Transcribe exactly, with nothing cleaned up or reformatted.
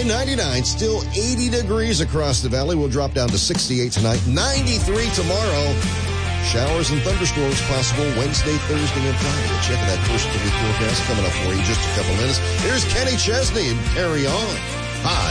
ninety-nine, still eighty degrees across the valley. We'll drop down to sixty-eight tonight, ninety-three tomorrow. Showers and thunderstorms possible Wednesday, Thursday, and Friday. We'll check that first of the week forecast coming up for you in just a couple minutes. Here's Kenny Chesney and Carry On. Hi.